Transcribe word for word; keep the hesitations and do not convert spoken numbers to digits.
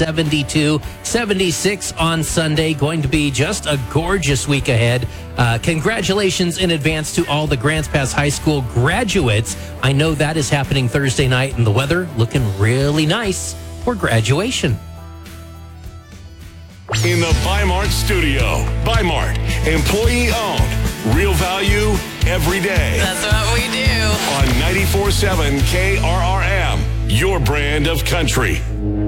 seventy-two, seventy-six on Sunday. Going to be just a gorgeous week ahead. Uh, congratulations in advance to all the Grants Pass High School graduates. I know that is happening Thursday night, and the weather looking really nice for graduation. In the Bi-Mart studio. Bi-Mart, employee owned. Real value every day. That's what we do. On ninety-four point seven K R R M, your brand of country.